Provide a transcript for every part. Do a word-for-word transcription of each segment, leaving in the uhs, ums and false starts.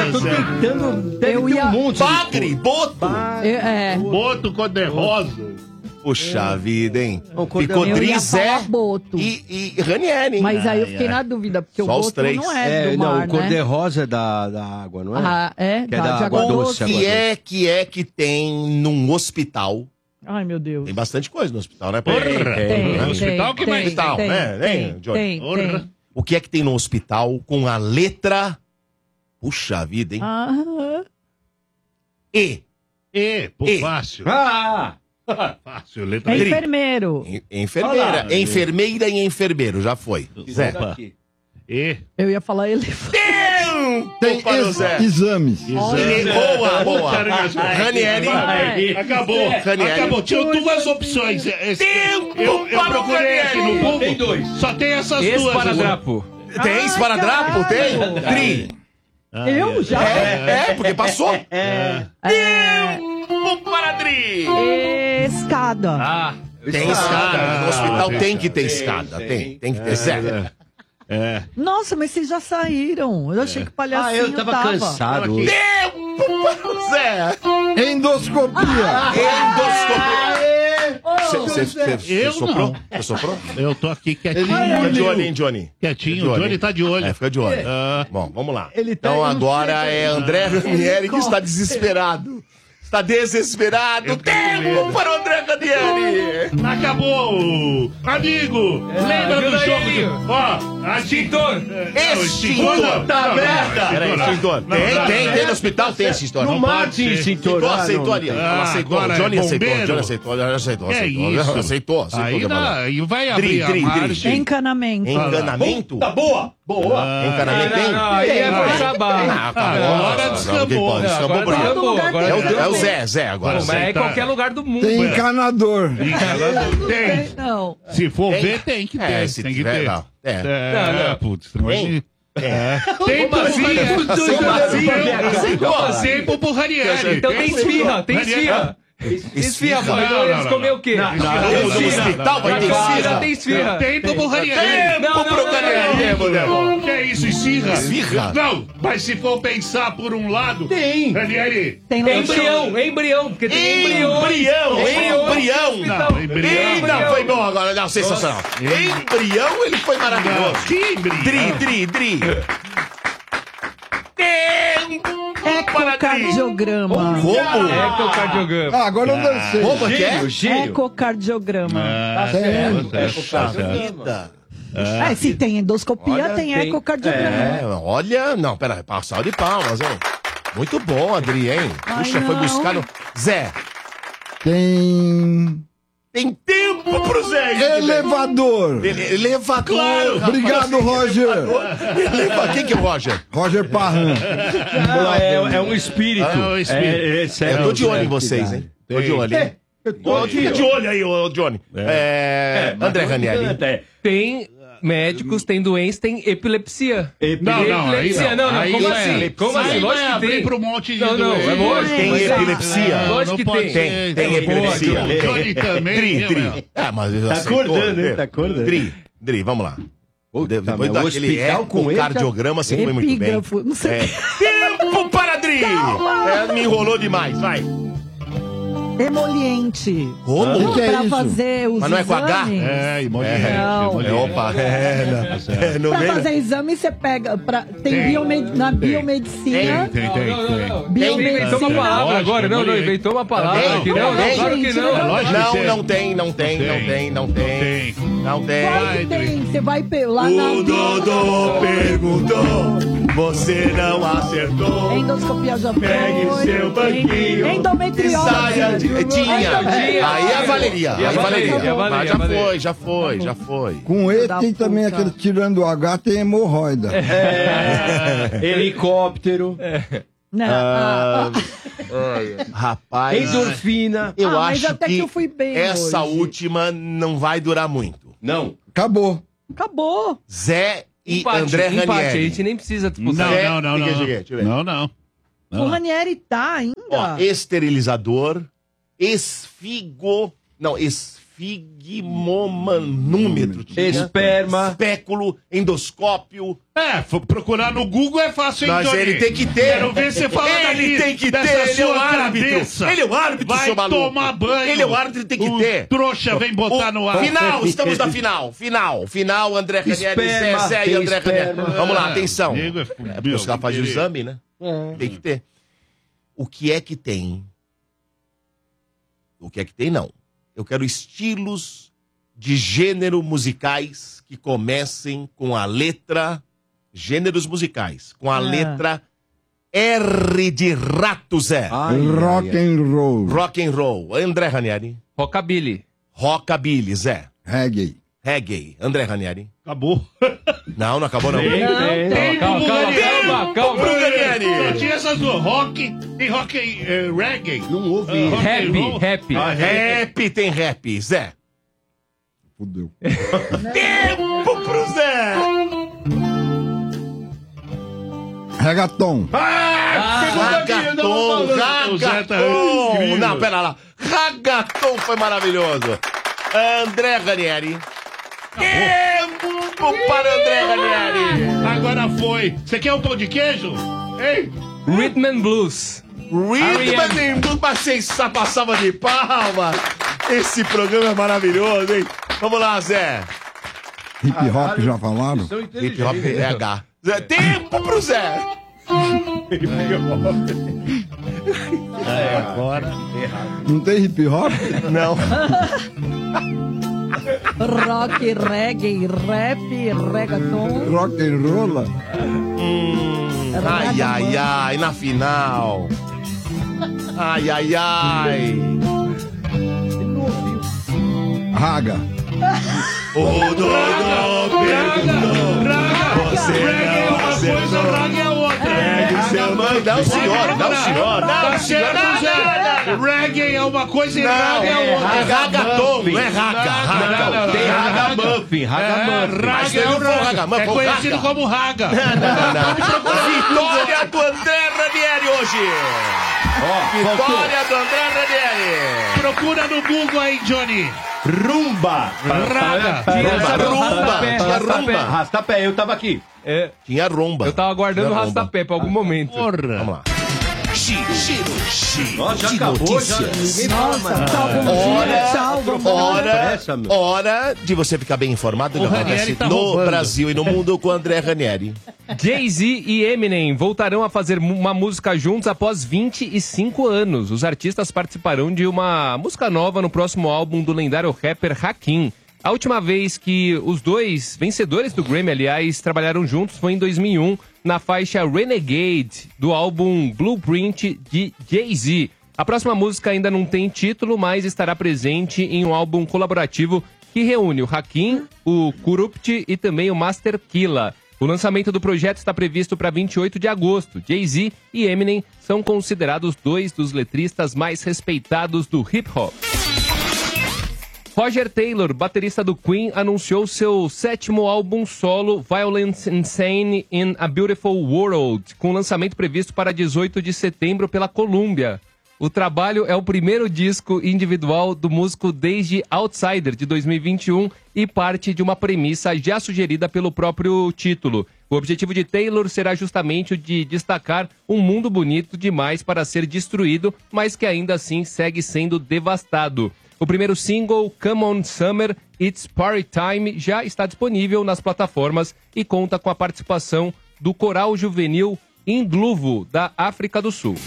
eu tô tentando. Deve Eu ter ia- um monte. Bagre, boto. É. Boto cor-de-rosa. Puxa vida, hein? cor de- Eu ia Picodri, Zé falar Boto. e, e Ranieri, hein? Mas aí eu Ai, fiquei ai. na dúvida, porque Só o os Boto três. não é, É, do não, mar, o cor de né? rosa é da, da água, não é? Ah, é? Que é Tá, da de água água doce O doce. que é que é que tem num hospital? Ai, meu Deus. Tem bastante coisa no hospital, né? Porra. Tem, Tem, né? No hospital, que tem, mais hospital, tem, né? tem, Hein, Johnny? tem, Porra. tem. O que é que tem no hospital com a letra... Puxa vida, hein? Aham. E. E, pô, E. fácil. Ah! Fácil, letra É E. enfermeiro. En- Enfermeira. Olha lá. Enfermeira e enfermeiro, já foi. Zé. Opa. E. Eu ia falar elefante. Tem para o Zé. Exames. E- Boa, boa. Ranieri. Vai. Acabou. Ranieri. Acabou. Tinha duas opções. Esse- Tempo eu, eu para o procurei aqui no Ranieri. Google. Tem dois. Só tem essas duas. Esparadrapo. Tem Ai, esparadrapo? Tem? caralho. Tri. Eu já? É, é, porque passou. É. Tempo para Tri. Escada. Ah! Tem escada. No hospital tem tem que ter escada. Tem, tem que ter. Zé. É. Nossa, mas vocês já saíram. Eu achei que o Ah, palhacinho eu tava tava. cansado. hoje. Tempo para o Zé. Endoscopia. Endoscopia. Você- você- Você Eu soprou? não. Você soprou? Eu tô aqui quietinho. Fica de olho, hein, Johnny? Quietinho. O Johnny tá de olho. É, fica de olho. Ah. Bom, vamos lá. Ele tá- então eu não agora sei. é André Ranieri que está desesperado. Está desesperado. Eu tenho Tempo medo. para o André Ranieri. Acabou! Amigo! lembra do ajuda jogo? aí. do- Ó, extintor! Extintor. Tá merda. Peraí, extintor. Não, Tem, não, tem, não. tem no hospital, tem extintor. No Não Martin, pode ser. extintor. Aceitou, Ah, não, aceitou não ali. tem. Ela Ah, aceitou. agora Johnny é aceitou. bombeiro? Johnny aceitou. Johnny aceitou. É Aceitou. isso. Aceitou. Aceitou. Aí, que eu dá, falei. aí vai Dri, abrir a dri, dri. margem. Encanamento. Encanamento? Tá boa. Boa. Encanamento tem? Não, aí é forçar a barra. Ah, Ah, agora descambou. Descambou Agora por quê? descambou, agora É o, é o descambou. Zé, Zé agora. Mas é em Tá. qualquer lugar do mundo. Tem encanador. Tem. Não. Se for Tem? ver, tem que ter. É, se tem que tiver, ter. não. É. É, Não, não. putz, esse negócio Tem? de- É. Tempo Como assim? sim, é. Como assim? Aceitou. Tempo pro Ranieri. Então tem esfirra, tem esfirra. Esfirra, Não, mas não, eles não, comem não. o quê? Não, não, No hospital vai ter Já esfirra. tem esfirra. Tempo pro Ranieri. Tempo Não, não, pro não, não, Ranieri. Que é isso, esfirra? Esfirra? Não, mas se for pensar por um lado... Tem. Ranieri. Tem Tem lanche- embrião, embrião, porque tem embrião. Embrião, embrião. Não, embrião. Ih, não, foi bom agora, não, sensacional. Embrião, ele foi maravilhoso. Que embrião? Dri, dri, dri. Tempo para Dri. Ecocardiograma. Como? Ecocardiograma. Ah, agora eu dancei. Como que é? Gênio, gênio. Ecocardiograma. Ah, certo. é, Puxa tá certo. vida. É, se tem endoscopia, Olha, tem, tem- ecocardiograma. É, olha, não, pera, passar de palmas, hein? Muito bom, Adri, hein? Ai, Puxa, foi não. buscar no... Zé, Tem tem tempo pro Zé. elevador. Ele- Elevador. Claro. rapaz. Obrigado, Roger. Eleva... Quem que é o Roger? Roger Parran. Não, é, é um espírito. É um espírito. É, é, sério. Eu tô de olho em vocês, hein? Tô de olho, hein? Tô- Fica de olho aí, ô Johnny. É... André Ranieri. Tem médicos, tem doença, tem epilepsia. Não, não, aí Epilepsia, não. não, não, Aí como não assim? é. Como Aí assim? vai Lógico que abrir tem. pra um monte de Não, não, é doença. lógico. Tem mas é- epilepsia? é, Lógico Não que pode tem. ser. Tem Pô, epilepsia. O Johnny também. Dri, né, Dri. meu? Ah, mas Tá aceitou, acordando, hein? né? Tá acordando. Dri, Dri, vamos lá. Puta, Depois mas o daquele hospital com ele, ecocardiograma, você foi muito bem. Epígrafo, não sei. É. Tempo para Dri! É, me enrolou demais, vai. Emoliente. Como? O que é Pra isso? fazer os Mas não é com H? exames. É, emoliente. Não. É, emoliente. opa, é, não. É, no Pra meio- fazer exame, você pega. Pra, tem Tem. biomed, na Tem. biomedicina. Tem, tem, tem. Não, não, não. Biomedicina. Inventou uma palavra Lógico, agora. Não, não, emoliente. inventou uma palavra Tem, aqui. Não, não, tem. claro que Gente, não. não. Lógico que Não, tem. não tem, não tem, não tem, não tem. Não tem. Claro que tem. Você vai pe- lá na. O Dodô perguntou, você não acertou. Endoscopia já foi. Pegue seu banquinho Endometriose. Saia de... Tinha. Tinha. Aí é Valeria. E a Aí Valeria, Valeria. e a Valeria, Mas a já Valeria. foi, já foi, já foi. Com E Da tem também puta. aquele tirando o H, tem hemorroida. É, helicóptero, Não, Ah, ah, ah. Rapaz, endorfina. eu Ah, mas acho até que, que eu fui bem essa hoje. última não vai durar muito. Não. Acabou. Acabou. Zé e Empate, André empate. A Ranieri. gente nem precisa disputar. Não, Zé, não, não, fica, não. fica, deixa eu ver. Não, não. O Não. Ranieri tá ainda. Ó, esterilizador, esfigo... Não, esfigo... esfigmomanômetro. Esperma. Espéculo, endoscópio. É, f- procurar no Google é fácil, hein, Mas Johnny? ele tem que ter. Quero ver você falar Ele dali, tem que ter, dessa ele é o sua árbitro. cabeça. Ele é o árbitro, Vai seu maluco. tomar banho. Ele é o árbitro, ele tem que o ter. trouxa vem botar O- no ar. Final, estamos na final. Final, final, André Ranieri, Esperma, Zé e tem André Ranieri. esperma. Vamos lá, atenção. Diego é É fudido, porque os caras fazem o querer. exame, né? Tem que ter. O que é que tem? O que é que tem, não. Eu quero estilos de gênero musicais que comecem com a letra... Gêneros musicais. Com a Ah. letra R de rato, Zé. Ai, Rock ai, ai. and roll. Rock and roll. André Ranieri. Rockabilly. Rockabilly, Zé. Reggae. Reggae. André Ranieri. Acabou. Não, não acabou não. Não, Calma, calma, calma, calma, calma. Pro Ranieri. Só tinha essas duas. Rock e rock eh, reggae. Não ouvi. Ah, rock and Rap, roll. rap. Ah, rap, tem rap, Zé. Fudeu. Tempo pro Zé. Reggaeton. Ragaton, O Zé tá ragaton. incrível. Não, pera lá. Ragaton foi maravilhoso. André Ranieri. Tempo para André Ranieri. Agora foi. Você quer um pão de queijo? Ei, Rhythm and Blues. Rhythm and Passei essa passava de palma. Esse programa é maravilhoso, hein? Vamos lá, Zé. Hip hop já falaram? São Hip Hop inteligentes. é H. Zé, tempo pro Zé. agora. Não tem hip hop? Não. Rock, reggae, rap, reggaeton. Rock and roll? Ai, ai, ai, na final. Ai, ai, ai. Raga. O Dodô perguntou. Você Reggae é não uma coisa, acertou. reggae é outra. Seu nome, não, senhor, não, senhor, Tá não, senhor. certo, Zé. Reggae é uma coisa e Não, reggae é é outra. ragaton, não é raga, Não, raga. não, não, Tem não, ragamuffin, É, ragamuffin. raga Mas é ele o não foi raga. ragamuffin, É foi conhecido raga. como raga. Vitória do André Ranieri hoje. Vitória do André Ranieri. Procura no Google aí, Johnny. Rumba. Raga. Rumba, rumba, Rastapé, tinha rastapé. rumba. Arrastapé, eu tava aqui. É, Tinha rumba. eu tava aguardando o Tinha rumba. rastapé pra algum momento. Vamos lá. Giro, giro, Nossa, já de acabou, já. notícias. Ninguém fala mais nada. Tchau, bom Hora, dia, tchau, vamos lá. hora, Pressa, meu. hora de você ficar bem informado do O que Ranieri acontece tá no roubando. Brasil e no mundo com o André Ranieri. Jay-Z e Eminem voltarão a fazer mu- uma música juntos após vinte e cinco anos. Os artistas participarão de uma música nova no próximo álbum do lendário rapper Hakim. A última vez que os dois vencedores do Grammy, aliás, trabalharam juntos foi em dois mil e um, na faixa Renegade, do álbum Blueprint de Jay-Z. A próxima música ainda não tem título, mas estará presente em um álbum colaborativo que reúne o Hakim, o Kurupt e também o Master Killa. O lançamento do projeto está previsto para vinte e oito de agosto. Jay-Z e Eminem são considerados dois dos letristas mais respeitados do hip-hop. Roger Taylor, baterista do Queen, anunciou seu sétimo álbum solo, Violence Insane in a Beautiful World, com lançamento previsto para dezoito de setembro pela Columbia. O trabalho é o primeiro disco individual do músico desde Outsider, de dois mil e vinte e um, e parte de uma premissa já sugerida pelo próprio título. O objetivo de Taylor será justamente o de destacar um mundo bonito demais para ser destruído, mas que ainda assim segue sendo devastado. O primeiro single, Come On Summer, It's Party Time, já está disponível nas plataformas e conta com a participação do coral juvenil Indluvo, da África do Sul.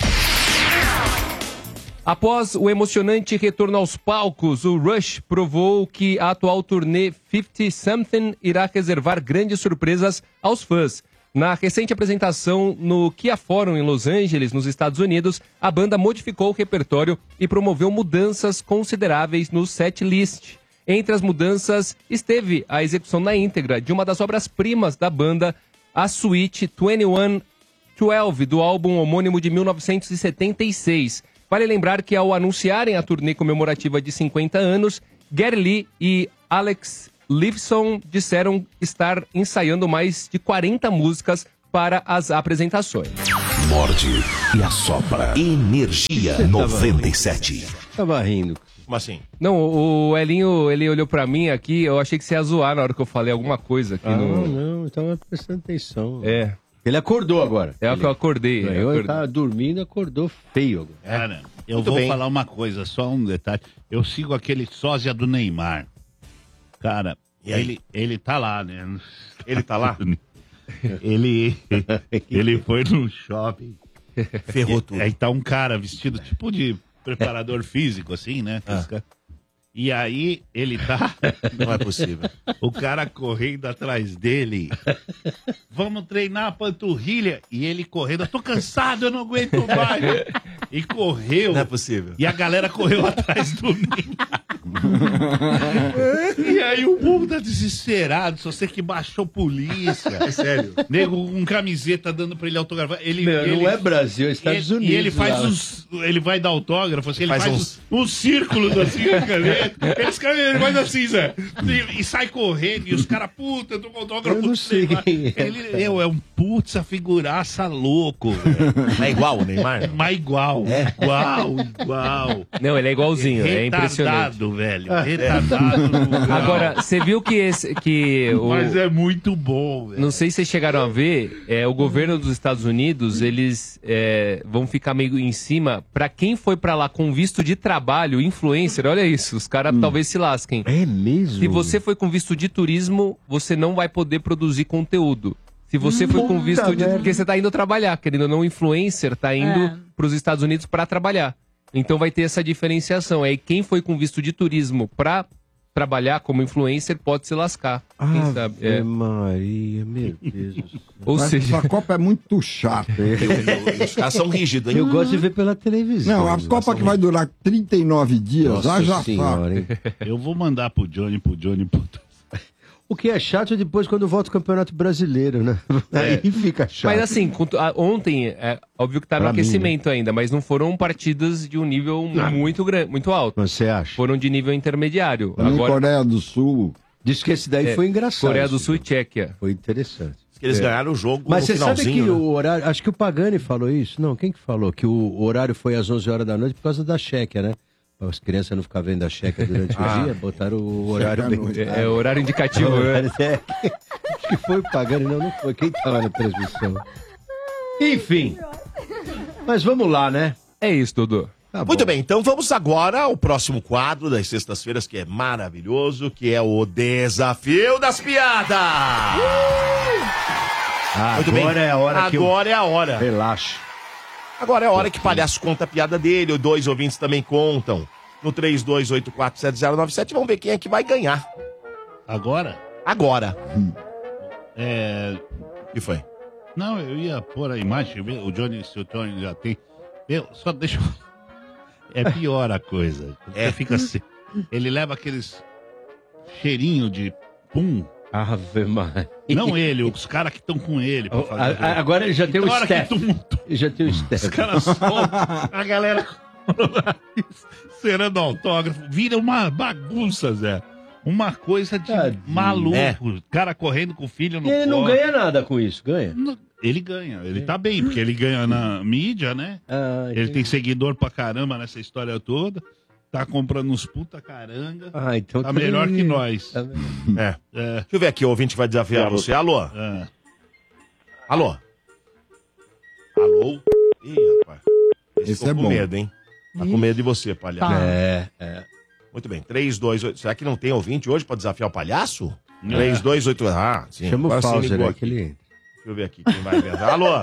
Após o emocionante retorno aos palcos, o Rush provou que a atual turnê cinquenta Something irá reservar grandes surpresas aos fãs. Na recente apresentação no Kia Forum em Los Angeles, nos Estados Unidos, a banda modificou o repertório e promoveu mudanças consideráveis no setlist. Entre as mudanças esteve a execução na íntegra de uma das obras-primas da banda, a suíte vinte e um doze do álbum homônimo de mil novecentos e setenta e seis. Vale lembrar que ao anunciarem a turnê comemorativa de cinquenta anos, Geddy Lee e Alex Lifeson disseram estar ensaiando mais de quarenta músicas para as apresentações. Morde e assopra. Energia noventa e sete. Tava rindo. Como assim? Não, o o Elinho, ele olhou pra mim aqui, eu achei que você ia zoar na hora que eu falei alguma coisa aqui Ah, no... não, eu tava prestando atenção. É. Ele acordou agora. É o que eu acordei. Eu, eu ele acordei. tava dormindo, acordou feio agora. Cara, eu Muito vou bem. falar uma coisa, só um detalhe. Eu sigo aquele sósia do Neymar. Cara, E aí? ele, ele tá lá, né? Ele tá lá? ele, ele foi no shopping. Ferrou tudo. Aí tá um cara vestido tipo de preparador físico, assim, né? Ah. E aí ele tá. Não é possível. O cara correndo atrás dele. Vamos treinar a panturrilha. E ele correndo. Eu tô cansado, eu não aguento mais. E correu. Não é possível. E a galera correu atrás do Neymar. E aí o povo tá desesperado. Só sei que baixou polícia. É sério. Nego com camiseta dando pra ele autografar. Ele, Meu, ele, não é Brasil, é Estados ele, Unidos. E ele faz lá. uns. Ele vai dar autógrafo, assim, ele Faz faz, uns- uns, uns círculos assim na caneta. Ele, escreve, ele faz assim, Zé. E, e sai correndo. E os caras, puta, eu tô com autógrafo. Eu não do sei Neymar. quem é, Ele eu, é um putz, a figuraça louco. velho. É igual o Neymar? Mas igual. Igual, igual. Não, ele é igualzinho, é impressionante. Retardado, velho. Retardado. no grau. Agora, você viu que esse... Que o... Mas é muito bom, velho. Não sei se vocês chegaram a ver, é, o governo dos Estados Unidos, eles é, vão ficar meio em cima. Pra quem foi pra lá com visto de trabalho, influencer, olha isso, os caras talvez se lasquem. É mesmo? Se você foi com visto de turismo, você não vai poder produzir conteúdo. Se você foi com visto de... merda. Porque você tá indo trabalhar, querendo ou não, o influencer tá indo É. pros Estados Unidos pra trabalhar. Então vai ter essa diferenciação. Aí quem foi com visto de turismo pra trabalhar como influencer pode se lascar. Quem sabe? Ave É. Maria, meu Deus. Ou Mas seja... essa Copa é muito chata. Os caras são rígidos, hein? Eu gosto de ver pela televisão. Não, a Copa que vai durar trinta e nove dias, Nossa haja senhora, hein? Eu vou mandar pro Johnny, pro Johnny, pro... O que é chato é depois quando volta o Campeonato Brasileiro, né? Aí fica chato. Mas assim, com- a- ontem, é óbvio que tá no Pra mim, aquecimento ainda, mas não foram partidas de um nível muito grande, muito alto. Você acha? Foram de nível intermediário. Também Agora, Coreia do Sul. Diz que esse daí é, foi engraçado. Coreia do esse Sul e jogo. Tchequia. Foi interessante. Que eles ganharam o jogo Mas no você sabe finalzinho. que né? o horário... Acho que o Pagani falou isso. Não, quem que falou? Que o horário foi às onze horas da noite por causa da Chequia, né? Para as crianças não ficarem vendo a Chequia durante o dia, botaram o horário bem... É, é horário indicativo, né? Horário- é. Acho que foi o Pagani, não, não foi. Quem tava na transmissão? Enfim. Mas vamos lá, né? É isso, Dudu. Tá Muito bom. bem, então vamos agora ao próximo quadro das sextas-feiras, que é maravilhoso, que é o Desafio das Piadas. Muito bem. Agora é a hora que eu... Agora é a hora. Relaxa. Agora é a hora que o palhaço conta a piada dele, os dois ouvintes também contam. No três dois oito quatro sete zero nove sete, vamos ver quem é que vai ganhar. Agora? Agora. É... O que foi? Não, eu ia pôr a imagem, o Johnny, se o Johnny já tem. Eu, só deixa eu... É pior a coisa. É. É. Fica assim. Ele leva aqueles cheirinho de pum. Ave Maria. Não ele, os caras que estão com ele. Pra fazer A- a- Agora ele já tem o Então, a hora que staff. tu montou, Ele já tem o staff. os caras soltam, a galera serando autógrafo. Vira uma bagunça, Zé. Uma coisa de Tadinho. maluco. É. Cara correndo com o filho no E ele não colo. ganha nada com isso, ganha? Não, Ele ganha, ele tá bem, porque ele ganha na mídia, né? Ah, Ele entendi. tem seguidor pra caramba nessa história toda. Tá comprando uns puta caranga. Ah, então Tá melhor que nós. Tá bem. É. É, Deixa eu ver aqui, o ouvinte vai desafiar você. Alô? é. Alô? Alô? Ih, rapaz. Esse Esse ficou é com bom. medo, hein? Tá com medo de você, palhaço. Tá. É, é. Muito bem. três, dois, oito. Será que não tem ouvinte hoje pra desafiar o palhaço? É. três, dois, oito. Ah, sim. Chama o Agora sim Fauser ligou aí aqui. que ele... Deixa eu ver aqui quem vai inventar. Alô?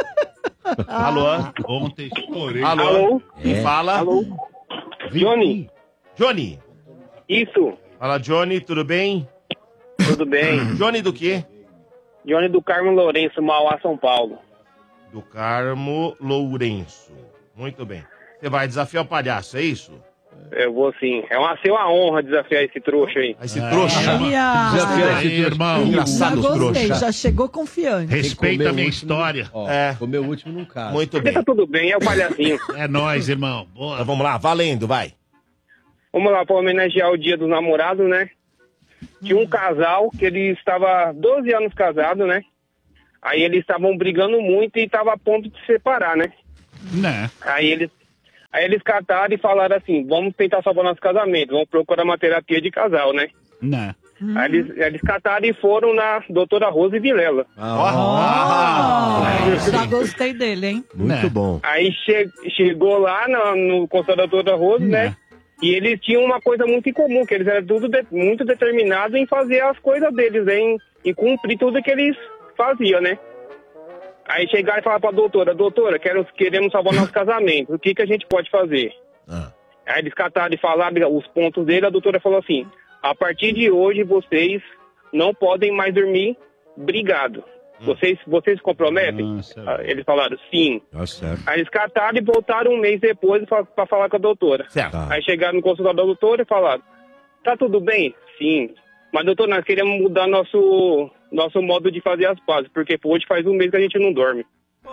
Alô? Ontem estourei. Alô? Alô? Quem É. fala? Alô? Johnny? Johnny. Isso, Fala, Johnny, tudo bem? tudo bem? Johnny do quê? Johnny do Carmo Lourenço, Mauá, São Paulo. Do Carmo Lourenço. Muito bem. Você vai desafiar o palhaço, é isso? Eu vou sim. É uma, ser uma honra desafiar esse trouxa aí. Aí esse trouxa. Olha, Desafio Aí, irmão. já Engraçado os gostei, trouxas. já chegou confiante. Quem Respeita comeu a minha o último- história. Ó, É. o meu último não caso. Muito bem. Tá tudo bem, é o palhacinho. É nóis, irmão. Boa. Então vamos lá, valendo, vai. Vamos lá, para homenagear o dia dos namorados, né? Tinha um casal que ele estava doze anos casado, né? Aí eles estavam brigando muito e estava a ponto de separar, né? Né? Aí eles, Aí eles cataram e falaram assim, vamos tentar salvar nosso casamento, vamos procurar uma terapia de casal, né? Não. Aí eles, eles cataram e foram na doutora Rose Vilela. Ah, já gostei dele, hein? Muito bom. Aí che chegou lá no, no consultório da doutora Rose, né? E eles tinham uma coisa muito em comum, que eles eram tudo de, muito determinados em fazer as coisas deles, né? Em, em cumprir tudo que eles faziam, né? Aí chegaram e falaram pra doutora, doutora, quero, queremos salvar nosso casamento, o que, que a gente pode fazer? Ah. Aí eles cataram e falaram os pontos dele, a doutora falou assim, a partir de hoje vocês não podem mais dormir brigado. Hum. Vocês, vocês se comprometem? Nossa. Eles falaram sim. Tá certo. Aí eles cataram e voltaram um mês depois pra, pra falar com a doutora. Certo. Aí chegaram no consultório da doutora e falaram, tá tudo bem? Sim. Mas doutor, nós queremos mudar nosso, nosso modo de fazer as pazes, porque hoje faz um mês que a gente não dorme.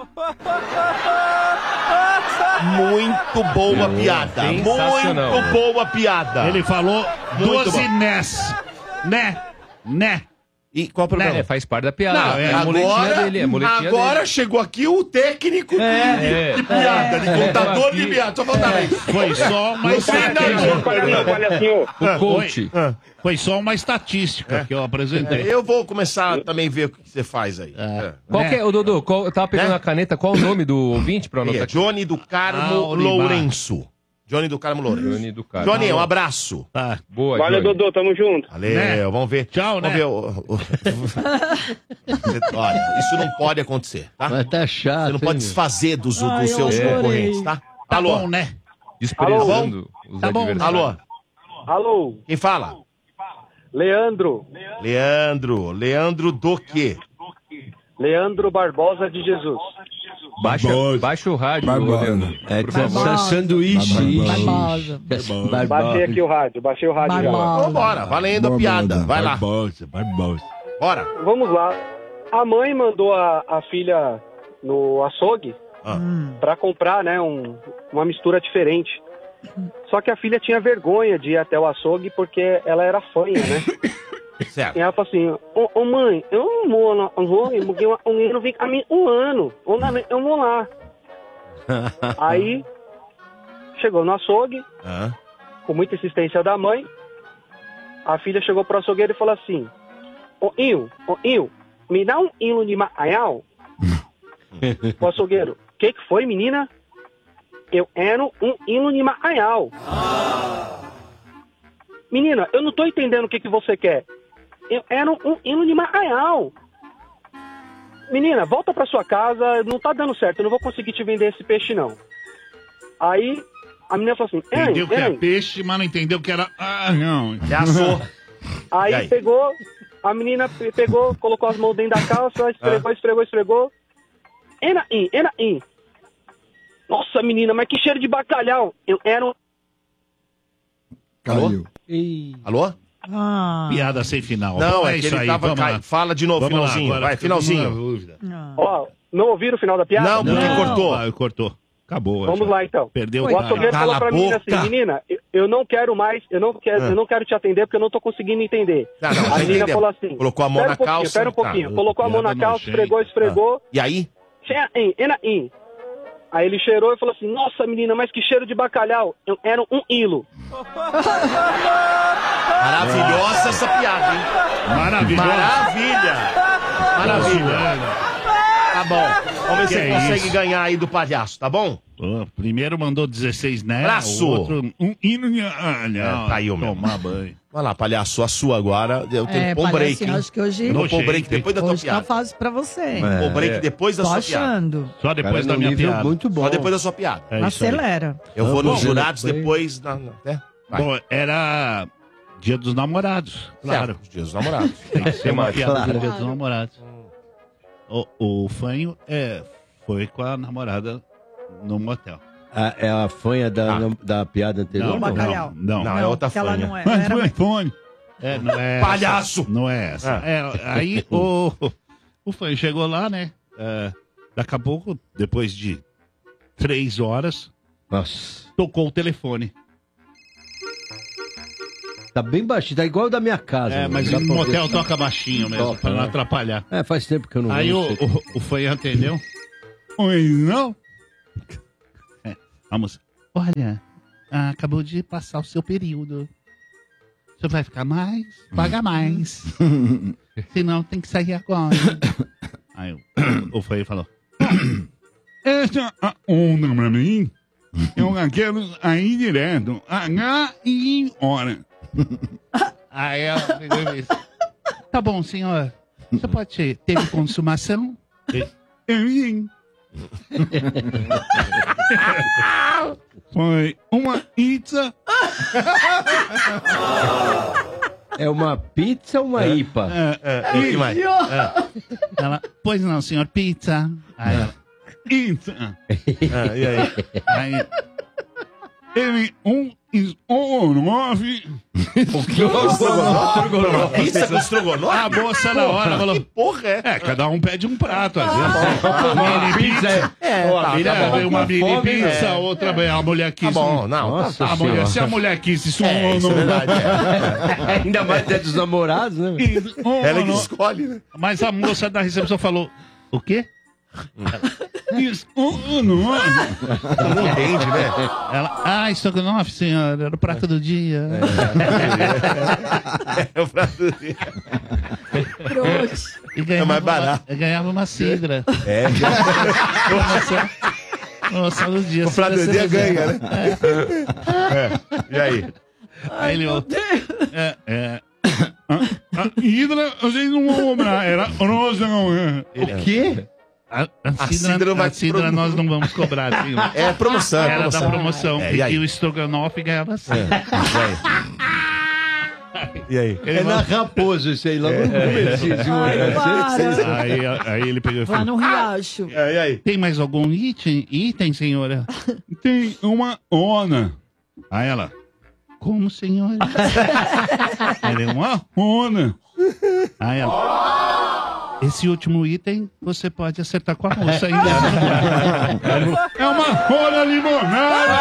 Muito boa piada. Sensacional. Muito boa piada. Ele falou Muito doze bom. Nes. Né? Né? E qual o problema? É, faz parte da piada. Não, é a muletinha agora, dele, é a muletinha agora dele. chegou aqui o técnico de, É, de- de piada, de contador É. de piada. Só faltava isso. Foi só uma estatística. Palhacinho. O coach. Ah. Foi só uma estatística que eu apresentei. Eu vou começar também a ver o que você faz aí. É. Qual Né? que é, ô Dodô, qual, eu tava pegando Né? a caneta, qual o nome do ouvinte pra Aí anotar é aqui? Johnny do Carmo Ah, Olimar. Lourenço. Johnny do Carmo Lourenço. Johnny do Carmo. Johnny, um abraço. Tá. Boa, é Valeu, Johnny. Dodô, tamo junto. Valeu, Né? vamos ver. Tchau, vamos né? ver o, o- Olha, isso não pode acontecer, tá? Mas tá chato. Você não pode hein, desfazer dos, dos Ai, eu seus adorei. concorrentes, tá? Tá Alô? bom, né? Desprezando os Tá bom. adversários. Alô? Alô, Quem fala? Leandro. Leandro. Leandro do quê? Leandro Barbosa de Jesus. Baixa, baixa o rádio, Barbosa. Leandro. É Por que tá favor. sanduíche. Barbosa. Baixei aqui o rádio, baixei o rádio já. Barbosa. Então bora, valendo a piada. Vai lá. Barbosa, Barbosa. Bora. Vamos lá. A mãe mandou a, a filha no açougue Ah. pra comprar, né, um, uma mistura diferente. Só que a filha tinha vergonha de ir até o açougue porque ela era fanha, né? Certo. E ela falou assim, ô, ô mãe, eu não vou no açougue porque o menino vem a mim um ano. Ou na- Eu vou lá. Aí, chegou no açougue, Ah. com muita insistência da mãe, a filha chegou pro açougueiro e falou assim, ô Inho, ô Inho, me dá um hilo de macaial? O açougueiro, o que que foi, menina? Eu quero um hilo de macaial. Menina, eu não tô entendendo o que que você quer. Eu quero um hilo de macaial. Menina, volta pra sua casa, não tá dando certo, eu não vou conseguir te vender esse peixe, não. Aí, a menina falou assim, ei, Entendeu que é ei. peixe, mas não entendeu que era... Ah, não. Já assou. Aí, E aí? pegou, a menina pe- pegou, colocou as mãos dentro da calça, esfregou, esfregou, esfregou. Ena in, ena in. Nossa, menina, mas que cheiro de bacalhau. Eu era um... Caiu. Alô? Ah, Piada sem final. Não, Então é, que isso ele aí, tava... vamos cai- lá. Fala de novo, Vamos lá, finalzinho. agora Vai, fica uma finalzinho. dúvida. Ó, não ouviram o final da piada? Não, porque Não. cortou. Ah, cortou. Acabou. Vamos já. lá, então. Perdeu Foi. O o cara. açougueiro Cala falou pra a menina boca. assim, menina, eu- eu não quero mais, eu não quero, Ah. eu não quero te atender porque eu não tô conseguindo entender. Não, não, a já menina entendemos. falou assim, Colocou a mão "Espera na um pouquinho, calça, Espera um tá. pouquinho. Colocou a mão na Piada calça, nojenta. esfregou, esfregou. E aí? Cheira in, ena in. Aí ele cheirou e falou assim, nossa menina, mas que cheiro de bacalhau. Eu era um hilo. Maravilhosa essa piada, hein? Maravilhoso. Maravilha. Maravilha. Tá bom. Vamos ver se Que você é consegue isso? ganhar aí do palhaço, tá bom? Ó, primeiro mandou dezesseis, né? Abraço. O outro, um hino. Ah, não. É, caiu mesmo. Tomar banho. Vai lá, palhaço, a sua agora. Eu tenho é, que pôr um break, palhacinho, hein? acho que hoje, Eu vou pôr um Nojento, break depois da tua hoje tá piada. fácil pra você. É. Pôr break depois da Tô sua piada. achando. Só depois Cara, da num minha nível piada. muito bom. Só depois da sua piada. É isso aí. Acelera. Eu vou Tá nos bom. jurados Foi. depois. Na, na, né? Vai. Bom, era Dia dos Namorados. Claro. Certo, os dias dos namorados. Tem que ser uma mais? piada Claro. do Dia dos Namorados. O, o fanho é, foi com a namorada no motel. Ah, é a fanha da, Ah. da piada anterior? Não, bacalhau. Não, Não, é outra porque ela fanha. não é. Não Mas era... foi fone. É, não é Palhaço! essa. Não é essa. Ah. É, aí o, o fanho chegou lá, né? É, daqui a pouco, depois de três horas, Nossa. tocou o telefone. Tá bem baixinho, tá igual o da minha casa. É, mano. mas Dá no pra motel ver. toca baixinho mesmo, Toca, pra não né? atrapalhar. É, faz tempo que eu não Aí não o, sei. o, o fanho atendeu. Oi, não? É, a moça. olha, ah, acabou de passar o seu período. Você vai ficar mais? Paga mais. Senão tem que sair agora. Aí o, o Frei falou, essa é a onda pra mim. Eu já quero aí direto. H e ir embora. Aí ela pegou e disse, tá bom, senhor. Você pode ser, teve consumação? Eu sim. Foi uma pizza. É uma pizza ou uma É, I P A? É, é, E que mais? é. Ela, pois não, senhor, pizza. Aí ela, pizza. Ah, e aí? Aí, ele, um estrogonofe. O que? Estrogonofe? Pizza com estrogonofe? A moça na hora falou, que porra é? É, cada um pede um prato, às vezes. Uma mini pizza. É, Uma tá, mini- tá bom. uma mini Fome, pizza, é. outra, a mulher quis. Tá bom, um- não. Nossa tá, A mulher, se a Senhora. mulher quis isso, É, isso é verdade. é. Ainda mais é dos namorados, né? Ela que escolhe, né? Mas a moça da recepção falou, o quê? Estrogonofe. Ela não entende, né? Ela, ah, estrogonofe, senhora, era o prato do dia. É o prato dele. Trouxa. E ganhava, É mais barato. Uma, ganhava uma cidra. É, Promoção, promoção do dia. o prato do dia ganha, né? É. E aí? Aí ele, ó, é, é, a, a hidra, vocês não vão cobrar, era rosa, não é? O quê? A, a A cidra, cidra vai a cidra pro- nós não vamos cobrar, assim. É promoção, é Era promoção. da promoção. É, e aí? o estrogonofe ganhava assim. E aí? É na Raposo, isso aí, lá no comercial. Ai, para. Aí, aí ele pegou e Lá falou, no riacho. É, e aí? tem mais algum item, item, senhora? Tem uma ona. Aí ela, como, senhora? Ele, uma ona. Aí ela, esse último item você pode acertar com a moça ainda. É uma rola limonada.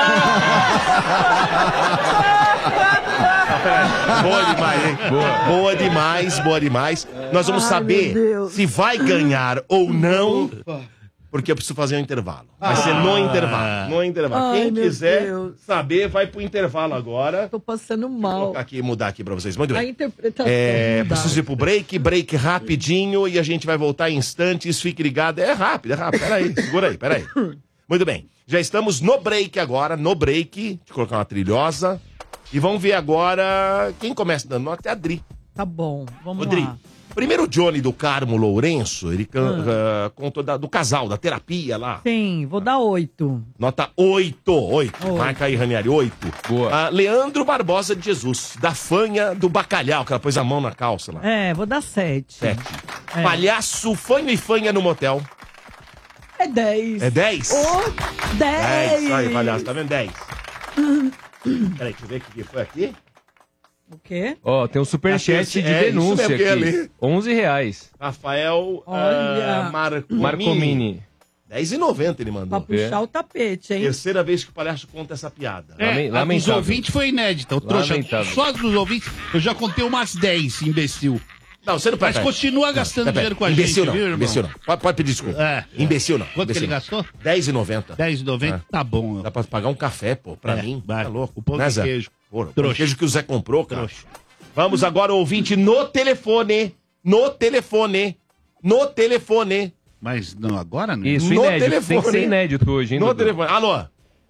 Boa demais, hein? Boa. Boa demais, boa demais. Nós vamos Ai, saber meu Deus. se vai ganhar ou não, porque eu preciso fazer um intervalo. Vai ser no intervalo. No intervalo. Ai, Quem meu quiser Deus. saber, vai pro intervalo agora. Tô passando Vou mal. colocar aqui, mudar aqui pra vocês. Muito A bem. interpretação. É, não dá. preciso ir pro break, break rapidinho e a gente vai voltar em instantes. Fique ligado. É rápido, é rápido. Peraí, segura aí, peraí. Muito bem. Já estamos no break agora, no break. Deixa eu colocar uma trilhosa. E vamos ver agora quem começa dando nota é a Dri. Tá bom, vamos Ô, Dri, lá. primeiro o Johnny do Carmo Lourenço, ele can- ah, contou da- do casal, da terapia lá. Sim, vou dar oito. Nota oito, oito. Oito. Marca aí, Ranieri, oito. Boa. Ah, Leandro Barbosa de Jesus, da fanha do bacalhau, que ela pôs a mão na calça lá. É, vou dar sete. Sete. É. Palhaço, fanho e fanha no motel. É dez. É dez? Ô, dez. dez. Aí, palhaço, tá vendo? dez. Peraí, deixa eu ver o que foi aqui. O quê? Ó, tem um superchat Aqui, de é, isso denúncia mesmo que eu ia aqui. ler. onze reais. Rafael Olha. ah, Marcomini. Marcomini. dez e noventa ele Pra mandou. puxar o tapete, hein? Terceira vez que o palhaço conta essa piada. É, Lame- a dos lamentável. ouvintes foi inédita. O trouxa, Lamentável. só dos ouvintes, eu já contei umas dez, imbecil. Não, você não Mas pode. continua gastando dinheiro com a imbecil gente, não, viu, irmão? imbecil não. Pode, pode pedir desculpa. É. Imbecil não. Quanto que imbecil ele não. gastou? dez e noventa. dez e noventa? Tá bom. Dá pra pagar um café, pô, pra É, mim. vai. Tá louco. O pão Né, de Zé? queijo. Pô, o pão de Trouxa. queijo que o Zé comprou, cara. Trouxa. Vamos agora, ouvinte, no telefone. No telefone. No telefone. Mas não, agora não. Isso, No inédito. Tem telefone. que ser inédito hoje, hein, No Dudu? telefone. Alô?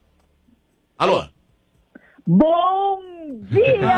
Alô? Bom dia!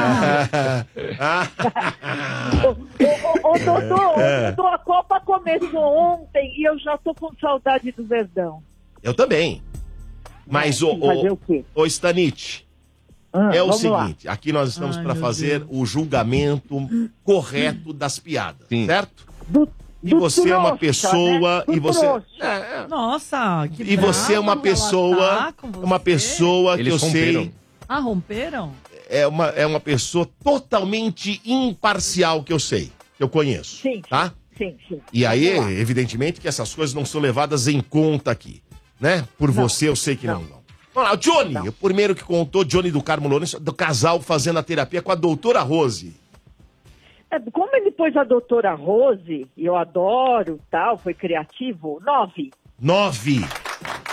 Ah, Ô, ô, ô, Dodô, É. Dodô, a Copa começou ontem e eu já tô com saudade do Verdão. eu também. Mas, o, Fazer o o, quê? o Stanite, Ah, é o vamos lá. seguinte, aqui nós estamos Ai, para meu fazer Deus. o julgamento correto das piadas, Sim. certo? Do, E do você é uma trouxa, pessoa né? Do e você trouxa. É, é. Nossa, que E você é uma brava ela pessoa, tá com você. uma pessoa que Eles eu romperam. sei Ah, romperam? é uma, é uma pessoa totalmente imparcial que eu sei, que eu conheço, Sim, tá? sim, sim. E aí, Vamos lá. evidentemente que essas coisas não são levadas em conta aqui, né? Por Não. você eu sei que não. Não. não. Vamos lá, o Johnny, Não. o primeiro que contou, Johnny do Carmo Lourenço, do casal fazendo a terapia com a doutora Rose. É, como ele pôs a doutora Rose, e eu adoro, tal, foi criativo, nove. Nove.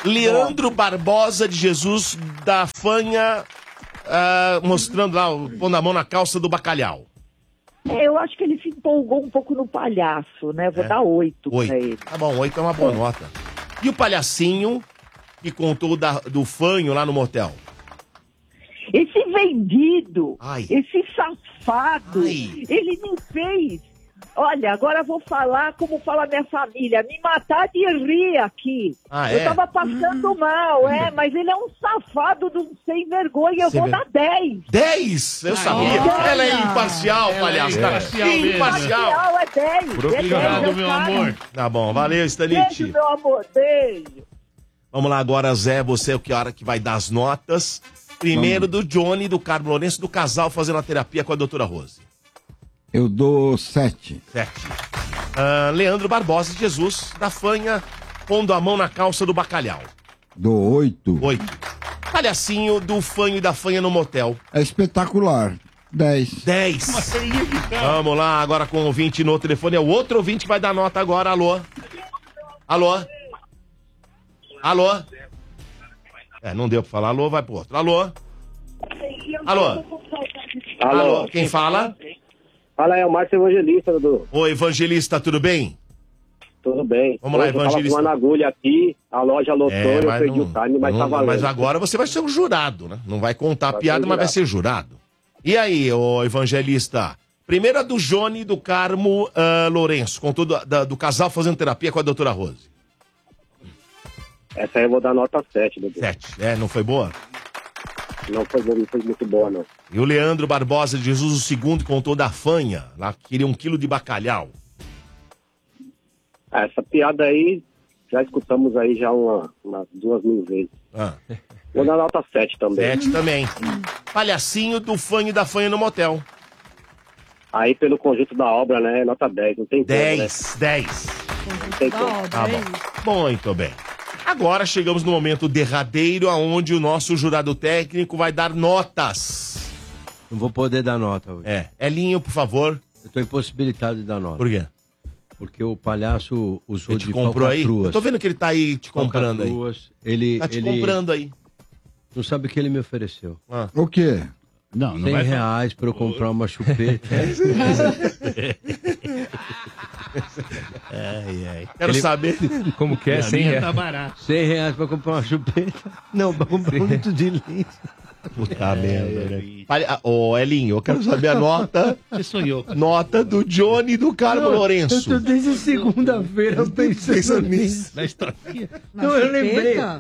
Leandro Barbosa de Jesus da Fanha, ah, mostrando lá, pondo a mão na calça do bacalhau. É, eu acho que ele se empolgou um pouco no palhaço, né? Vou É. dar oito Oito. pra ele. Tá bom, oito é uma boa nota. E o palhacinho que contou da- do fanho lá no motel? Esse vendido, Ai. esse safado, Ai. ele me fez. Olha, agora eu vou falar como fala minha família, me matar de rir aqui. Ah, eu é? tava passando mal, é, mas ele é um safado de um sem vergonha, eu Sem vou ver- dar dez. dez? Eu sabia. olha. Ela é imparcial, Ela é palhaço. cara. imparcial mesmo. Imparcial. Imparcial é dez. Obrigado, é dez, meu cara. amor. Tá bom, valeu, Beijo, Stanite. meu amor, beijo. Vamos lá agora, Zé, você é o que hora que vai dar as notas. Primeiro do Johnny, do Carmo Lourenço, do casal fazendo a terapia com a doutora Rose. Eu dou sete. Sete. Ah, Leandro Barbosa de Jesus, da Fanha, pondo a mão na calça do bacalhau. Dou oito. Oito. Palhacinho do Fanho e da Fanha no motel. É espetacular. Dez. Dez. Vamos lá, agora com o ouvinte no telefone. É o outro ouvinte que vai dar nota agora. Alô? Alô? Alô? É, não deu pra falar. Alô, vai pro outro. Alô? Alô? Alô? Quem fala? Fala, é o Márcio Evangelista, Dudu. Ô, Evangelista, tudo bem? Tudo bem. Vamos lá, Hoje eu tava Evangelista. com uma agulha aqui, a loja lotou, É, eu mas perdi não- o time, mas não- tá valendo. Mas agora você vai ser um jurado, né? Não vai contar a Vai piada, ser mas vai jurado. ser jurado. E aí, ô Evangelista? Primeira do Johnny do Carmo ah, Lourenço, contou do, da- do casal fazendo terapia com a doutora Rose. Essa aí eu vou dar nota sete, Dudu. Sete. É, não foi boa? Não foi, não foi muito boa, não. E o Leandro Barbosa de Jesus, o segundo, contou da Fanha, lá que queria um quilo de bacalhau. Ah, essa piada aí, já escutamos aí já uma, umas duas mil vezes. Ah, Vou dar nota sete também. sete também. Palhacinho do Fanho e da Fanha no motel. Aí pelo conjunto da obra, né, nota dez. Não tem como, né? Dez, dez. Não tem como. Ó, Tá dez. bom. Muito bem. Agora chegamos no momento derradeiro, onde o nosso jurado técnico vai dar notas. Não vou poder dar nota hoje. É, Elinho, por favor. Eu tô impossibilitado de dar nota. Por quê? Porque o palhaço usou Ele te de comprou aí? falcatruas. Eu tô vendo que ele tá aí te comprando aí. Falcatruas. Ele, Tá te ele comprando aí. não sabe o que ele me ofereceu. Ah. O quê? Não, não cem vai falar. reais pra eu comprar uma chupeta. Ai, ai. Quero Ele- saber. Como que é? A cem minha reais. tá barato. cem reais pra comprar uma chupeta. Não, pra comprar um litro de leite. Puta merda, né? Palha- Ô, Elinho, eu quero saber a nota. Você sonhou. Nota do Johnny do Carmo Lourenço. Eu tô desde segunda-feira pensando nisso. Na historinha. Não, eu lembrei. Chupeta?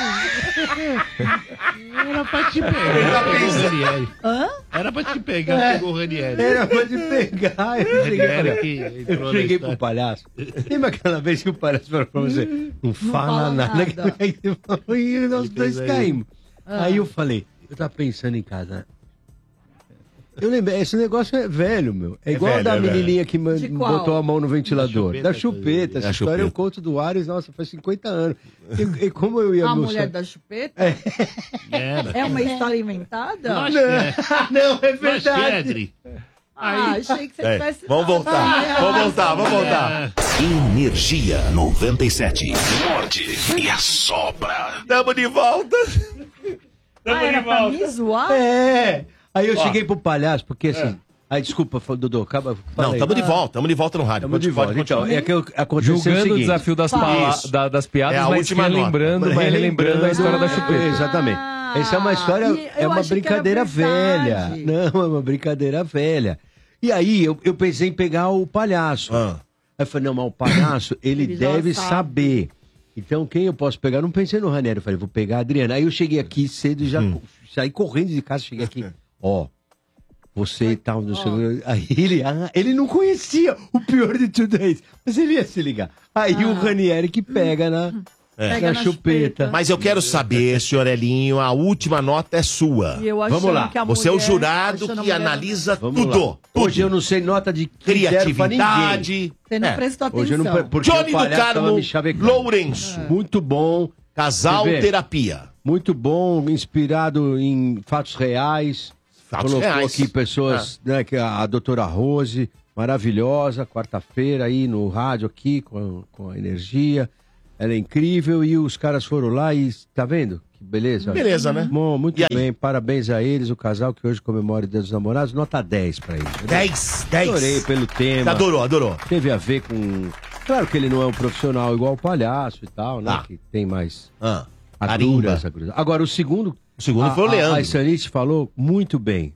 Era pra te pegar. Pegou o Ranieri. Hã? Era pra te pegar, pegou o Ranieri. Era pra te pegar. Eu cheguei, Ranieri falei, que entrou eu na cheguei história. pro palhaço. Lembra aquela vez que o palhaço falou pra você? Não fala, fala nada. nada. Aí você falou, e nós dois aí. caímos. Ah. Aí eu falei, eu tava pensando em casa. Eu lembrei, esse negócio é velho, meu. É igual velho, da é velho. menininha que man- De qual? botou a mão no ventilador. Da Da chupeta, chupeta. Essa Da história eu chupeta. conto do Ares, nossa, faz cinquenta anos. E, e como eu ia A no mulher sa- da chupeta? Era. É uma história inventada? Lógico que é. Não, é Lógico que é, verdade. Adri. Ah, achei que você É, tivesse. vamos voltar, vamos voltar, vamos voltar. Energia noventa e sete. Morde e assopra. Tamo de volta. Tamo Ah, era de pra volta. me zoar? É. Aí eu Ó. cheguei pro palhaço, porque assim. Aí, desculpa, fa- Dudu, acaba. fala Não, aí. tamo de volta, tamo de volta no rádio. Tamo de Pode volta. Então, continuar. é que eu- aconteceu o Julgando o seguinte. desafio das, pala- Isso. da- das piadas, É a mas última nota. relembrando, vai relembrando a história da Ah, chupeta. Exatamente. Essa é uma história, e é eu uma achei que era brincadeira velha. verdade. Não, é uma brincadeira velha. E aí, eu, eu pensei em pegar o palhaço. Ah. Aí eu falei, não, mas o palhaço, ele, Ele já deve sabe. saber. Então, quem eu posso pegar? Eu não pensei no Ranieri. Eu falei, vou pegar a Adriana. Aí eu cheguei aqui cedo e já Hum. saí correndo de casa, cheguei aqui. Ó, você e tal, não sei o que. Aí ele, ah, ele não conhecia o pior de tudo é isso. Mas ele ia se ligar. Aí o Ranieri que pega na, Pega na na chupeta. chupeta. Mas eu quero saber, senhor Elinho, a última nota é sua. E eu Vamos achando lá. que a Você é o mulher- jurado achando a que mulher- analisa Vamos tudo. lá. tudo. Hoje eu não sei nota de critério pra ninguém. Criatividade. Você não É. prestou atenção. Hoje eu não pre- porque Johnny o do palhaço tava Carmo me chavecando. Lourenço. Muito bom, Casal Você vê? terapia. muito bom, inspirado em fatos reais. Fatos Colocou reais. aqui pessoas, né, que a, a doutora Rose, maravilhosa, quarta-feira aí no rádio aqui com, com a energia. Ela é incrível e os caras foram lá e tá vendo? Que beleza. Beleza, né? Bom, muito bem, parabéns a eles, o casal que hoje comemora o Dia dos Namorados, nota dez pra eles. dez, dez. Adorei pelo tema. Adorou, adorou. Teve a ver com... Claro que ele não é um profissional igual o palhaço e tal, né? Ah. Que tem mais Ah, agruras, carimba. agruras. Agora, o segundo... O segundo a, foi o Leandro. A, a Sanite falou muito bem.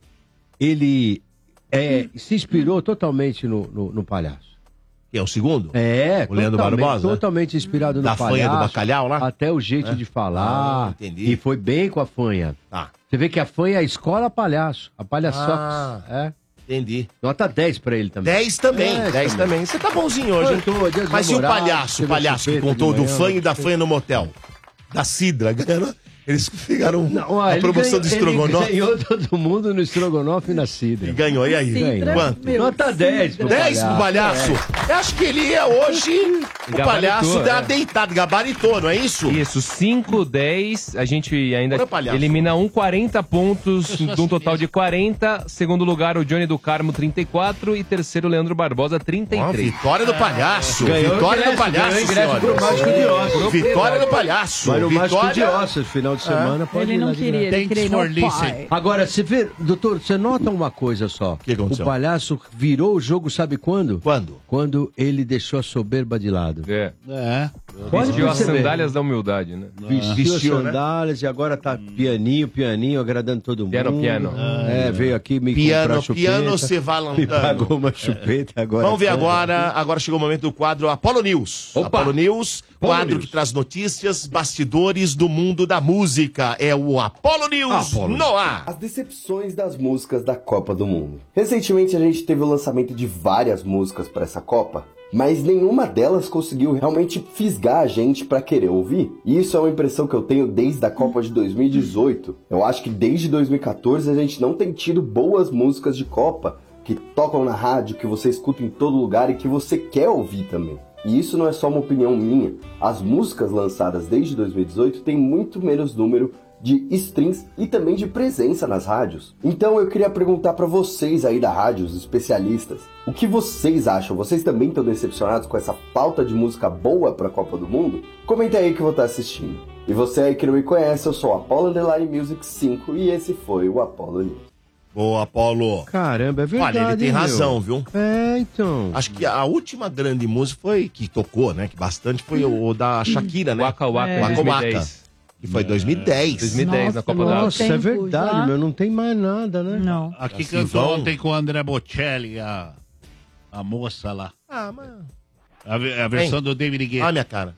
Ele é, se inspirou totalmente no, no, no palhaço. Que é o segundo? É, O Leandro totalmente- Barbosa? Totalmente inspirado no Da palhaço. fanha do bacalhau lá? Até o jeito É? de falar. Ah, entendi. E foi bem com a fanha. Tá. Você vê que a fanha é a escola palhaço. A palhaçox. Ah. É. Entendi. Nota dez pra ele também. dez também, É, dez também. Você tá bonzinho hoje, hein? Eu tô, Dia dos Mas e o Namorados, palhaço, o teve palhaço que chupeta contou de do manhã, fanho e da né? fanha no motel? Da Cidra, ganhando. Eles ficaram Não, ah, a ele promoção ganhou- do estrogonofe. Ele ganhou todo mundo no estrogonofe e na cidra. E ganhou, e aí? Ganhou. Quanto? Meu, Nota dez pro dez pro palhaço. Eu acho que ele ia hoje. O Gabaritou, palhaço dá é. uma deitada, gabaritou, não é isso? Isso, cinco, dez, a gente ainda Bora, palhaço. elimina um, quarenta pontos, de um total de quarenta. Segundo lugar, o Johnny do Carmo, trinta e quatro. E terceiro, Leandro Barbosa, trinta e Ó, três. vitória do palhaço. Ganhou Vitória do ingresso, palhaço, ganhou ingresso pro senhores. Mágico de Ossos. Vitória do palhaço. Vai no Mágico de Vitória. Ossos, final de semana. Pode Ele ir não lá de queria, graça. ele queria ir for no listen. pai. Agora, você vê, doutor, você nota uma coisa só. que aconteceu? O palhaço virou o jogo, sabe quando? Quando? Quando ele deixou a soberba de lado. É. É. Pode Vestiu as perceber. sandálias da humildade, né? Vestiu, Vestiu, as né? sandálias e agora tá pianinho, pianinho, agradando todo mundo. Piano, piano. É, veio aqui me Piano, comprar chupeta. piano, você vai Me lançando. pagou uma chupeta agora. Vamos ver agora. Agora chegou o momento do quadro Apollo News. Opa! Apollo News, Apollo quadro News. que traz notícias, bastidores do mundo da música. É o Apollo News Apollo. no ar. As decepções das músicas da Copa do Mundo. Recentemente a gente teve o lançamento de várias músicas para essa Copa, mas nenhuma delas conseguiu realmente fisgar a gente para querer ouvir. E isso é uma impressão que eu tenho desde a Copa de dois mil e dezoito. Eu acho que desde dois mil e quatorze a gente não tem tido boas músicas de Copa que tocam na rádio, que você escuta em todo lugar e que você quer ouvir também. E isso não é só uma opinião minha. As músicas lançadas desde dois mil e dezoito têm muito menos número de streams e também de presença nas rádios. Então eu queria perguntar para vocês aí da rádio, os especialistas, o que vocês acham? Vocês também estão decepcionados com essa falta de música boa para a Copa do Mundo? Comenta aí que eu vou estar assistindo. E você aí que não me conhece, eu sou o Apollo Underline Music cinco e esse foi o Apollo News. Boa, Apollo. Caramba, é verdade. Olha, ele tem hein, meu? razão, viu? É, então. Acho que a última grande música foi, que tocou, né? Que bastante foi o, o da Shakira, né? Waka Waka, É. Waka dois mil e Waka. dez. Que foi dois mil e dez. dois mil e dez, na Nossa, Copa da Nossa, é Tempo verdade, já. meu. Não tem mais nada, né? Não. Aqui Assim, cantou vão- ontem com o André Bocelli, a, a moça lá. Ah, mas... A, ve- a versão do David Olha Guetta. a minha cara.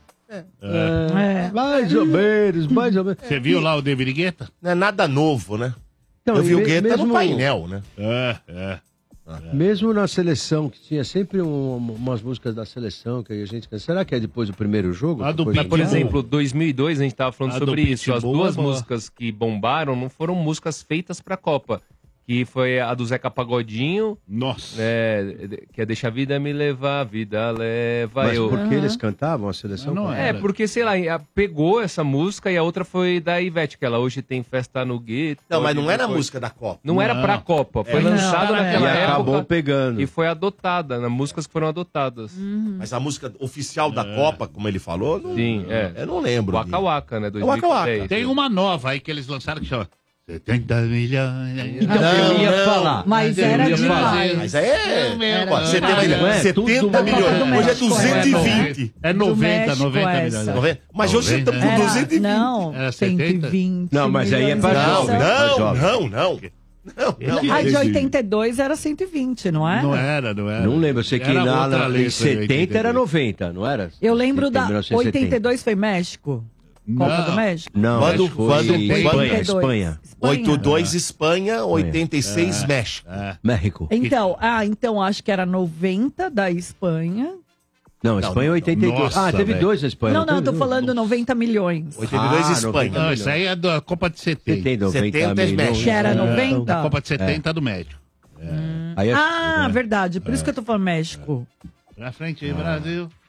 É. Mais ou menos, mais ou menos. Você viu lá o David Guetta? Não é nada novo, né? Então, Eu vi e o me- Guetta mesmo- no painel, né? É, é. Mesmo na seleção, que tinha sempre um- umas músicas da seleção que a gente... Será que é depois do primeiro jogo? A do Depois Mas, por Pitbull. exemplo, dois mil e dois a gente tava falando A do sobre isso. As Pitbull duas é boa. músicas que bombaram não foram músicas feitas pra Copa. Que foi a do Zeca Pagodinho, Nossa. né, que é Deixa a Vida Me Levar, a Vida Leva Mas Eu. por que eles cantavam a seleção? Não, não É, era. porque, sei lá, a- pegou essa música e a outra foi da Ivete, que ela hoje tem festa no gueto. Não, mas não era a foi- música da Copa. Não era Não. pra Copa, foi É. lançado Não, naquela E é. acabou época pegando. e foi adotada, nas músicas que foram adotadas. Mas a música oficial da Copa, como ele falou, não... Sim, é. eu não lembro. Waka Waka, né? Waka Waka. dois mil e dez. Tem uma nova aí que eles lançaram que chama setenta milhões. Então, eu Não, ia não. falar. Mas Eu era ia demais. Mas é... Era Ó, você tem uma demais. ideia, Não é tudo setenta uma milhões. Copa do Hoje é México, duzentos e vinte. É Do noventa, México noventa essa. milhões. Noventa? Mas hoje você tá com Era, duzentos e vinte. não, Era cento e setenta? vinte Não, mas aí é pra milhões. Não, jovem. não, jovem. não, não. Não, não. A de oitenta e dois era cento e vinte, não é? Não era, não era. Não lembro, eu sei que Era na, outra na, em letra, setenta era oitenta e dois. noventa, não era? Eu lembro Em da mil novecentos e setenta. oitenta e dois foi México? Copa Não. do México? Não, Quando- acho que foi quando- Espanha, quando- Espanha. oitenta e dois Espanha, oitenta e seis México. É. México. Então, ah, então acho que era noventa da Espanha. Não, Espanha não, oitenta e dois. Nossa, Ah, teve velho. dois na Espanha. Não, não, teve? tô falando noventa milhões. oitenta e dois Ah, Espanha. Não, isso aí é da Copa de setenta. setenta, noventa setenta é milhões. México. Que era É. noventa? A Copa de setenta do México. Aí é- Ah, verdade. Por isso que eu tô falando México. Pra frente, Brasil.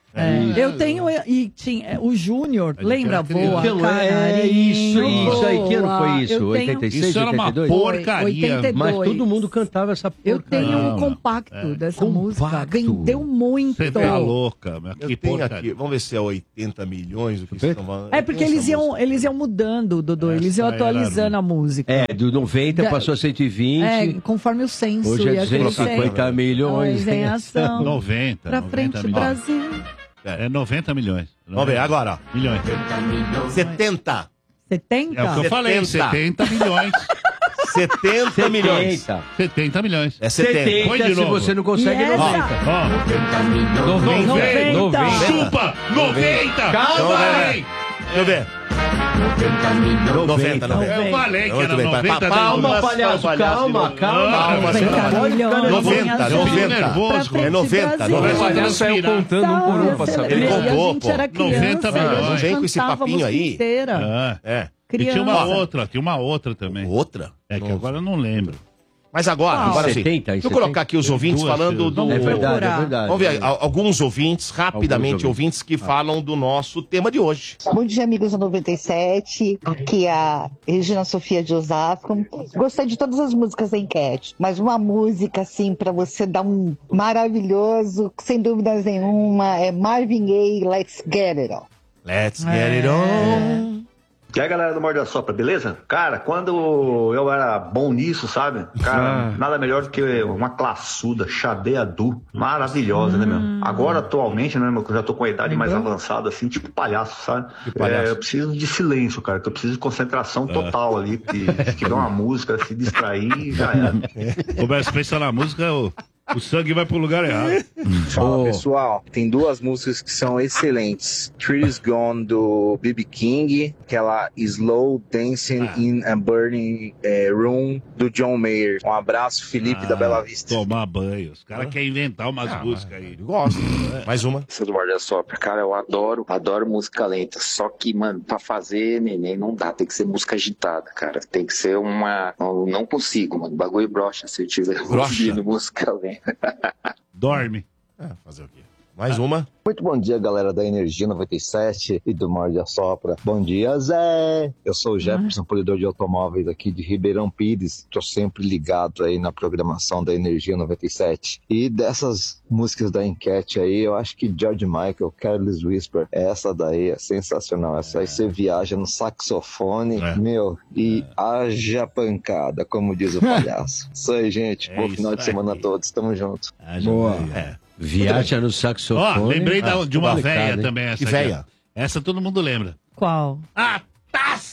É. Eu tenho, e tinha, o Júnior, lembra? Voa, Então, é canarinho, isso, isso aí. Que ano voa. foi isso? Eu tenho- oitenta e seis, Isso era uma oitenta e dois? porcaria. oitenta e dois. Mas todo mundo cantava essa Eu porcaria. tenho um Não, compacto é. dessa Compacto. música. Vendeu muito. Você tá louca, meu. Eu Que tenho porcaria. aqui, vamos ver se é oitenta milhões o que vocês estão falando. É porque Eu tenho eles essa iam, música. eles iam mudando, Dodô. Eles iam Essa era atualizando a música. É, do noventa Da- passou a cento e vinte. É, conforme o censo. Hoje é ia duzentos e cinquenta crescendo. milhões. Em ação. noventa. Pra noventa frente, milhões. Brasil. É noventa milhões. Vamos ver agora, ó. Milhões. setenta. setenta? É o que eu falei, setenta. setenta milhões. setenta milhões. setenta milhões. É setenta. setenta, Põe de se novo. você não consegue, E essa? noventa. Ó, noventa. noventa. Chupa! noventa! Calma, Então, vai, Ei! Deixa eu ver. noventa, noventa. Eu falei que Muito era bem, pa- noventa. pa- Calma, Palmas palhaço, para o palhaço calma, de- calma. Calma, noventa senhora. milhões. noventa, em ação. noventa. nervoso, Pra cara. É noventa, Brasil. noventa. O palhaço saiu contando um por um pra saber. Ele E a contou, gente pô. era criança, noventa e a gente milhões. Não vem com esse cantava a papinho música aí. inteira. É. É. E tinha uma Criança. outra, tinha uma outra também. Outra? É que agora eu não lembro. Mas agora, Qual? agora sim. setenta, Deixa eu setenta. colocar aqui os ouvintes Duas, falando do... É verdade, é procurar. verdade. Vamos ver, a- alguns ouvintes, rapidamente, Alguns ouvintes. que falam do nosso tema de hoje. Bom dia, amigos da noventa e sete. Aqui é a Regina Sofia de Osasco. Gostei de todas as músicas da enquete, mas uma música, assim, pra você dar um maravilhoso, sem dúvidas nenhuma, é Marvin Gaye, Let's Get It On. Let's get it on. E aí, galera do Morde a Sopra, beleza? Cara, quando eu era bom nisso, sabe? Cara, nada melhor do que uma classuda, chadeadu, maravilhosa, né, meu? Agora, atualmente, né, meu, que eu já tô com a idade mais avançada, assim, tipo palhaço, sabe? palhaço. É, eu preciso de silêncio, cara, que eu preciso de concentração total ali, que se tiver uma música, se distrair, já era. Começa a pensar na música, o, o sangue vai pro lugar errado. Fala pessoal, tem duas músicas que são excelentes. Trees Gone do B B King, aquela Slow Dancing in a Burning eh, Room do John Mayer. Um abraço, Felipe da Bela Vista. Tomar banho. Os caras querem inventar umas Ah, músicas aí. Eu gosto. Mais uma. Essa do Morde a Sopra, cara, eu adoro, adoro música lenta. Só que, mano, pra fazer neném não dá, tem que ser música agitada, cara. Tem que ser uma. Eu não consigo, mano. Bagulho brocha se eu tiver ouvindo música lenta. Dorme. É, fazer o quê? Mais uma. Muito bom dia, galera da Energia noventa e sete e do Morde a Sopra. Bom dia, Zé! Eu sou o Jefferson, polidor de automóveis aqui de Ribeirão Pires. Tô sempre ligado aí na programação da Energia noventa e sete. E dessas músicas da enquete aí, eu acho que George Michael, Careless Whisper, essa daí é sensacional. Essa aí você viaja no saxofone, meu, e haja pancada, como diz o palhaço. Isso aí, gente. É Bom isso final de aí. semana a todos. Tamo junto. Boa. É. Viaja no Ó, saxofone. lembrei da- Ah, de uma complicado, véia hein? também. Essa Que aqui, véia? ó. Essa todo mundo lembra. Qual? Ah,